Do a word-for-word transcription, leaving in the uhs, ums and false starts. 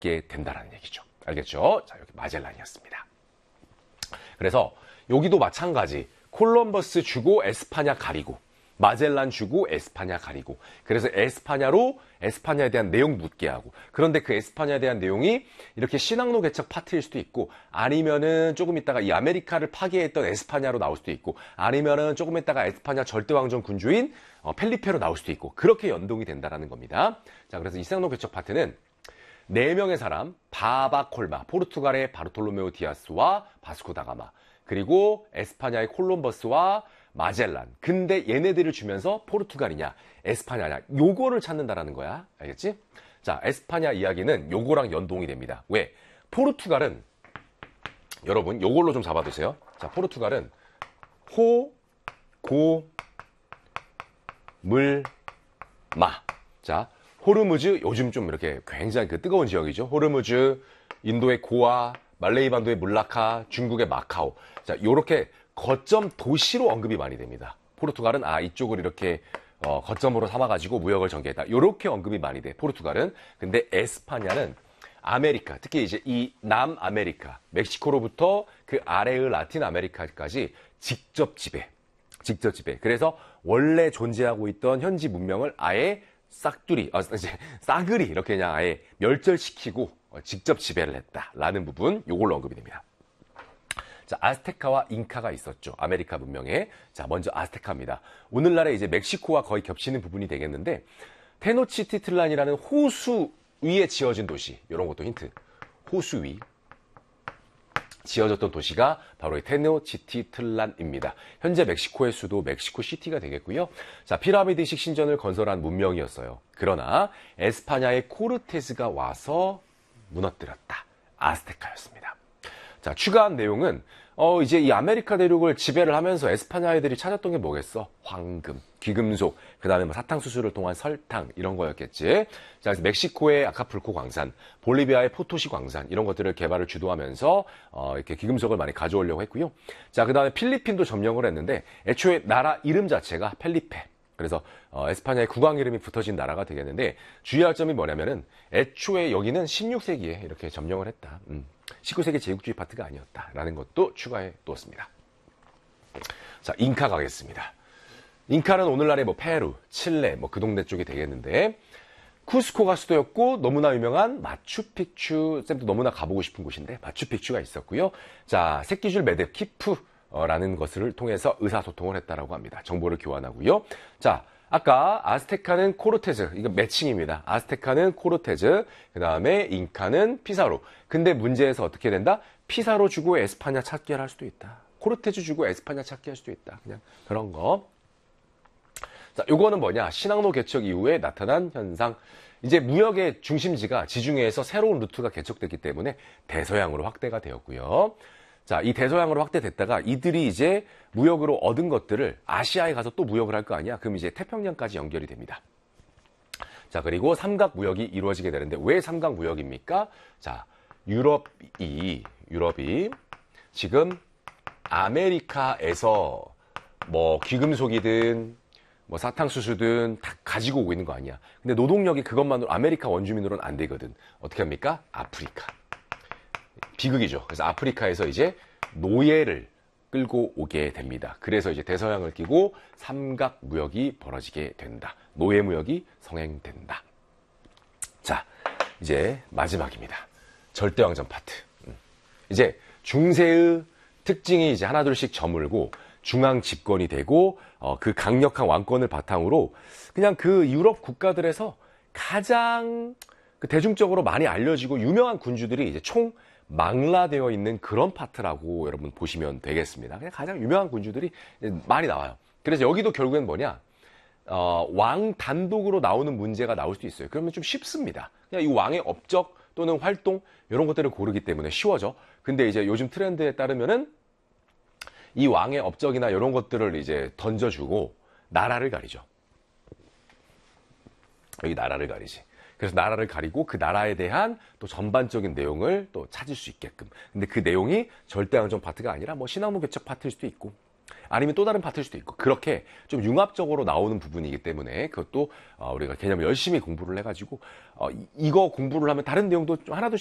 묻게 된다는 얘기죠. 알겠죠? 자, 여기 마젤란이었습니다. 그래서 여기도 마찬가지. 콜럼버스 주고 에스파냐 가리고, 마젤란 주고 에스파냐 가리고, 그래서 에스파냐로 에스파냐에 대한 내용 묻게 하고, 그런데 그 에스파냐에 대한 내용이 이렇게 시낭로 개척 파트일 수도 있고, 아니면은 조금 있다가 이 아메리카를 파괴했던 에스파냐로 나올 수도 있고, 아니면은 조금 있다가 에스파냐 절대왕정 군주인 어, 펠리페로 나올 수도 있고, 그렇게 연동이 된다라는 겁니다. 자, 그래서 이 시낭로 개척 파트는 네 명의 사람, 바바콜마, 포르투갈의 바르톨로메오 디아스와 바스코 다가마, 그리고 에스파냐의 콜럼버스와 마젤란. 근데 얘네들을 주면서 포르투갈이냐, 에스파냐냐, 요거를 찾는다라는 거야. 알겠지? 자, 에스파냐 이야기는 요거랑 연동이 됩니다. 왜? 포르투갈은, 여러분, 요걸로 좀 잡아두세요. 자, 포르투갈은 호, 고, 물, 마. 자, 호르무즈, 요즘 좀 이렇게 굉장히 그 뜨거운 지역이죠. 호르무즈, 인도의 고아, 말레이 반도의 물라카, 중국의 마카오. 자, 요렇게 거점 도시로 언급이 많이 됩니다. 포르투갈은 아, 이쪽을 이렇게 어, 거점으로 삼아가지고 무역을 전개했다. 요렇게 언급이 많이 돼, 포르투갈은. 근데 에스파냐는 아메리카, 특히 이제 이 남아메리카, 멕시코로부터 그 아래의 라틴 아메리카까지 직접 지배. 직접 지배. 그래서 원래 존재하고 있던 현지 문명을 아예 싹두리, 어, 이제 싸그리 이렇게 그냥 아예 멸절시키고 직접 지배를 했다라는 부분, 요걸로 언급이 됩니다. 자, 아스테카와 잉카가 있었죠. 아메리카 문명에. 자, 먼저 아스테카입니다. 오늘날에 이제 멕시코와 거의 겹치는 부분이 되겠는데, 테노치티틀란이라는 호수 위에 지어진 도시, 이런 것도 힌트. 호수 위 지어졌던 도시가 바로 이 테노치티틀란입니다. 현재 멕시코의 수도 멕시코 시티가 되겠고요. 자, 피라미드식 신전을 건설한 문명이었어요. 그러나 에스파냐의 코르테스가 와서 무너뜨렸다. 아스테카였습니다. 자, 추가한 내용은 어 이제 이 아메리카 대륙을 지배를 하면서 에스파냐 애들이 찾았던 게 뭐겠어? 황금, 귀금속, 그 다음에 뭐 사탕수수를 통한 설탕, 이런 거였겠지. 자, 그래서 멕시코의 아카풀코 광산, 볼리비아의 포토시 광산, 이런 것들을 개발을 주도하면서 어 이렇게 귀금속을 많이 가져오려고 했고요. 자, 그 다음에 필리핀도 점령을 했는데, 애초에 나라 이름 자체가 펠리페. 그래서 어, 에스파냐의 국왕 이름이 붙어진 나라가 되겠는데, 주의할 점이 뭐냐면은 애초에 여기는 십육 세기에 이렇게 점령을 했다. 음. 십구 세기 제국주의 파트가 아니었다라는 것도 추가해 두었습니다. 자, 잉카 가겠습니다. 잉카는 오늘날의 뭐 페루, 칠레, 뭐 그 동네 쪽이 되겠는데, 쿠스코가 수도였고 너무나 유명한 마추픽추, 쌤도 너무나 가보고 싶은 곳인데 마추픽추가 있었고요. 자, 새끼줄 매듭 키프라는 것을 통해서 의사소통을 했다라고 합니다. 정보를 교환하고요. 자, 아까 아스테카는 코르테즈, 이거 매칭입니다. 아스테카는 코르테즈, 그 다음에 잉카는 피사로. 근데 문제에서 어떻게 된다? 피사로 주고 에스파냐 찾기 할 수도 있다. 코르테즈 주고 에스파냐 찾기 할 수도 있다. 그냥 그런 거. 자, 요거는 뭐냐? 신항로 개척 이후에 나타난 현상. 이제 무역의 중심지가 지중해에서 새로운 루트가 개척됐기 때문에 대서양으로 확대가 되었고요. 자, 이 대서양으로 확대됐다가 이들이 이제 무역으로 얻은 것들을 아시아에 가서 또 무역을 할 거 아니야? 그럼 이제 태평양까지 연결이 됩니다. 자, 그리고 삼각 무역이 이루어지게 되는데, 왜 삼각 무역입니까? 자, 유럽이, 유럽이 지금 아메리카에서 뭐 귀금속이든 뭐 사탕수수든 다 가지고 오고 있는 거 아니야? 근데 노동력이 그것만으로 아메리카 원주민으로는 안 되거든. 어떻게 합니까? 아프리카. 비극이죠. 그래서 아프리카에서 이제 노예를 끌고 오게 됩니다. 그래서 이제 대서양을 끼고 삼각 무역이 벌어지게 된다. 노예 무역이 성행된다. 자, 이제 마지막입니다. 절대왕정 파트. 이제 중세의 특징이 이제 하나둘씩 저물고 중앙 집권이 되고 어, 그 강력한 왕권을 바탕으로 그냥 그 유럽 국가들에서 가장 그 대중적으로 많이 알려지고 유명한 군주들이 이제 총 망라되어 있는 그런 파트라고 여러분 보시면 되겠습니다. 그냥 가장 유명한 군주들이 많이 나와요. 그래서 여기도 결국엔 뭐냐? 어, 왕 단독으로 나오는 문제가 나올 수도 있어요. 그러면 좀 쉽습니다. 그냥 이 왕의 업적 또는 활동 이런 것들을 고르기 때문에 쉬워져. 근데 이제 요즘 트렌드에 따르면은 이 왕의 업적이나 이런 것들을 이제 던져주고 나라를 가리죠. 여기 나라를 가리지. 그래서 나라를 가리고 그 나라에 대한 또 전반적인 내용을 또 찾을 수 있게끔. 근데 그 내용이 절대왕정 파트가 아니라 뭐 신항로 개척 파트일 수도 있고, 아니면 또 다른 파트일 수도 있고 그렇게 좀 융합적으로 나오는 부분이기 때문에 그것도 어, 우리가 개념을 열심히 공부를 해가지고 어, 이- 이거 공부를 하면 다른 내용도 좀 하나도